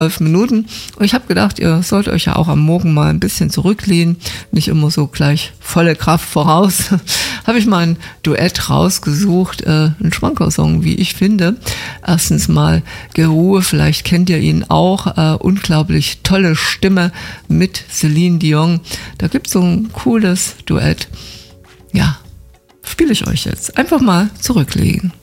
12 Minuten. Und ich habe gedacht, ihr sollt euch ja auch am Morgen mal ein bisschen zurücklehnen, nicht immer so gleich volle Kraft voraus. Habe ich mal ein Duett rausgesucht, ein Schmankerl-Song, wie ich finde. Erstens mal Geruhe, vielleicht kennt ihr ihn auch, unglaublich tolle Stimme mit Celine Dion. Da gibt es so ein cooles Duett. Ja, spiele ich euch jetzt. Einfach mal zurücklegen.